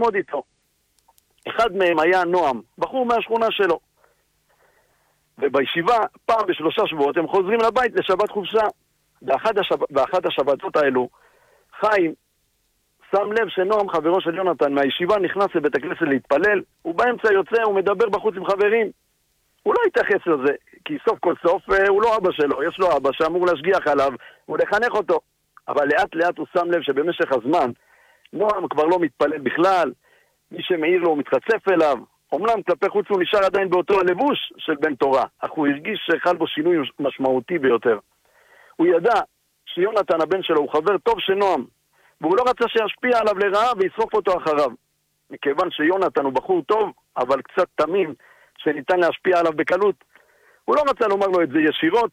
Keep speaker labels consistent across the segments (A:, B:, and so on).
A: לעמוד איתו. אחד מהם היה נועם, בחור מהשכונה שלו. ובישיבה, פעם ב3 שבועות, הם חוזרים לבית לשבת חופשה. באחת השבתות האלו, חיים שם לב שנועם, חברו של יונתן, מהישיבה נכנס לבית הכנסת להתפלל, הוא באמצע יוצא, הוא מדבר בחוץ עם חברים. הוא לא יתייחס לזה, כי סוף כל סוף הוא לא אבא שלו, יש לו אבא שאמור להשגיח עליו, הוא לחנך אותו. אבל לאט לאט הוא שם לב שבמשך הזמן, נועם כבר לא מתפלל בכלל, מי שמעיר לו הוא מתחצף אליו, אומנם כלפי חוץ הוא נשאר עדיין באותו הלבוש של בן תורה, אך הוא הרגיש שחל בו שינוי משמעותי ביותר. הוא ידע שיונתן הבן שלו הוא חבר טוב של נועם, והוא לא רצה שישפיע עליו לרעה וישרוף אותו אחריו. מכיוון שיונתן הוא בחור טוב, אבל קצת תמים, שניתן להשפיע עליו בקלות, הוא לא רצה לומר לו את זה ישירות,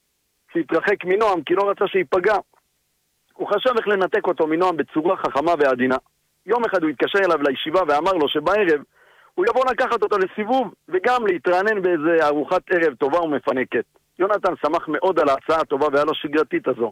A: שיתרחק מנועם, כי לא רצה שיפגע. הוא חשב איך לנתק אותו מנועם בצורה חכמה ועדינה. יום אחד הוא התקשר אליו לישיבה ואמר לו שבערב הוא יבוא לקחת אותו לסיבוב, וגם להתרענן באיזה ארוחת ערב טובה ומפנקת. יונתן שמח מאוד על ההצעה הטובה והלא שגרתית הזו.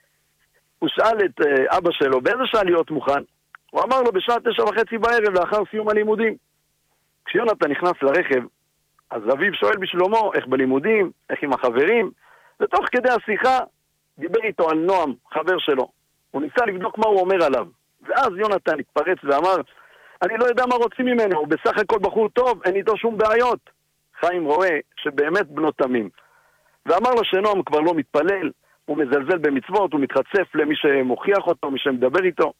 A: הוא שאל את אבא שלו באיזה שעה להיות מוכן. הוא אמר לו בשעה 9:30 בערב לאחר סיום הלימודים. כשיונתן נכנס לרכב, אז אביו שואל בשלומו איך בלימודים, איך עם החברים, ותוך כדי השיחה דיבר איתו על נועם, חבר שלו. הוא ניסה לבדוק מה הוא אומר עליו. ואז יונתן התפרץ ואמר, אני לא יודע מה רוצים ממנו, הוא בסך הכל בחור טוב, אין איתו שום בעיות. חיים רואה שבאמת בנו תמים. ואמר לו שנועם כבר לא מתפלל, הוא מזלזל במצוות, הוא מתחצף למי שמוכיח אותו, מי שמדבר איתו.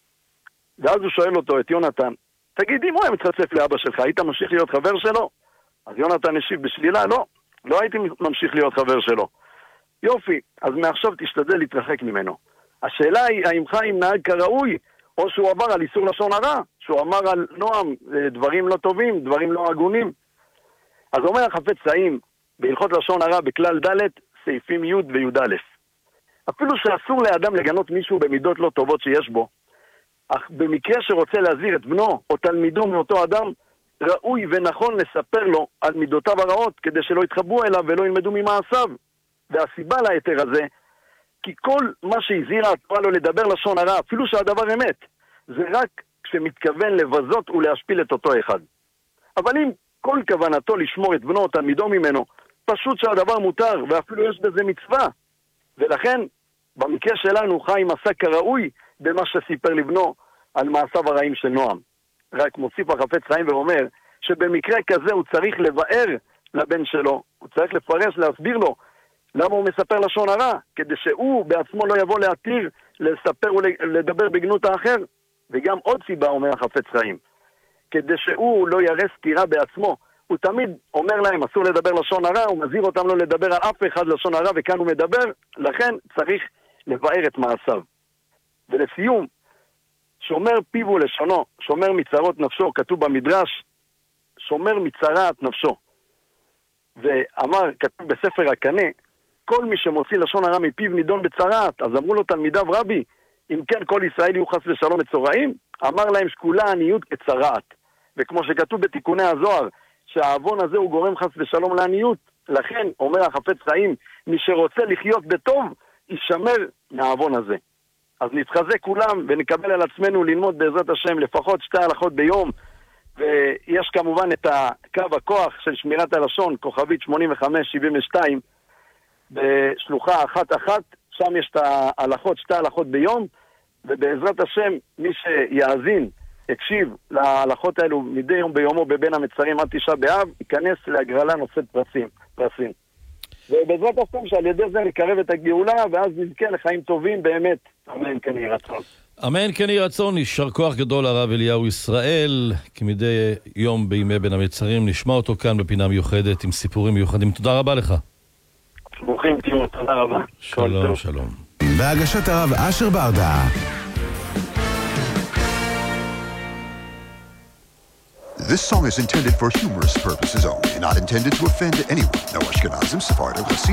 A: ואז הוא שואל אותו, את יונתן, תגיד, אם הוא היה מתחצף לאבא שלך, היית ממשיך להיות חבר שלו? אז יונתן השיב בשלילה, לא הייתי ממשיך להיות חבר שלו. יופי, אז מעכשיו תשתדל להתרחק ממנו. השאלה היא, האם חיים נהג כראוי, או שהוא עבר על איסור לשון הרע, שהוא אמר על נועם דברים לא טובים, דברים לא הגונים. אז אומר החפץ חיים, בהלכות לשון הרע בכלל ד' סעיפים י' וי"א. אפילו שאסור לאדם לגנות מישהו במידות לא טובות שיש בו, אך במקרה שרוצה להזהיר את בנו או תלמידו מאותו אדם, ראוי ונכון לספר לו על מידותיו הרעות, כדי שלא יתחברו אליו ולא ילמדו ממעשיו. והסיבה להיתר הזה, כי כל מה שהזהירה התורה לו לדבר לשון הרע, אפילו שהדבר אמת, זה רק כשמתכוון לבזות ולהשפיל את אותו אחד. אבל אם כל כוונתו לשמור את בנו או תלמידו ממנו, פשוט שהדבר מותר, ואפילו יש בזה מצווה. ולכן, במקרה שלנו, חיים עשה כראוי במה שסיפר לבנו על מעשיו הרעים של נועם. רק מוסיף החפץ חיים ואומר, שבמקרה כזה הוא צריך לבאר לבן שלו, הוא צריך לפרש, להסביר לו, למה הוא מספר לשון הרע, כדי שהוא בעצמו לא יבוא להתיר, לספר ולדבר בגנות האחר. וגם עוד סיבה אומר החפץ חיים, כדי שהוא לא יראה סתירה בעצמו. הוא תמיד אומר להם, אסור לדבר לשון הרע, הוא מזהיר אותם לא לדבר על אף אחד לשון הרע, וכאן הוא מדבר, לכן צריך לבאר את מעשיו. ולסיום, שומר פיו ולשונו, שומר מצרות נפשו, כתוב במדרש, שומר מצרת נפשו. ואמר, כתוב בספר הקנה, כל מי שמוציא לשון הרע מפיו נידון בצרת. אז אמרו לו תלמידיו, רבי, אם כן כל ישראל יהיו חס ושלום מצורעים? אמר להם שכולה עניות כצרת. וכמו שכתוב בתיקוני הזוהר, שהאבון הזה הוא גורם חס ושלום לעניות, לכן אומר החפץ חיים, מי שרוצה לחיות בטוב, יישמר מהאבון הזה. אז נתחזק כולם ונקבל על עצמנו ללמוד בעזרת השם לפחות 2 הלכות ביום, ויש כמובן את קו הכוח של שמירת הלשון, כוכבית 8572, בשלוחה 1-1, שם יש את ההלכות, 2 הלכות ביום, ובעזרת השם מי שיאזין, יקשיב להלכות האלו מדי יום ביומו בבין המצרים עד 9 באב, ייכנס להגרלה נושאת פרסים. ובעזרת השם שעל ידי זה נקרב את הגאולה, ואז נזכה לחיים טובים באמת. אמן כן יהי רצון.
B: אמן כן יהי רצון. יישר כוח גדול הרב אליהו ישראל, כמדי יום בימי בין המצרים. נשמע אותו כאן בפינה מיוחדת עם סיפורים מיוחדים. תודה רבה לך.
A: ברוכים תהיו, תודה רבה.
B: שלום, שלום.
C: בהגשת הרב אשר ברדה.
D: This song is intended for humorous purposes only, not intended to offend anyone. No Ashkenazim, Sephardim,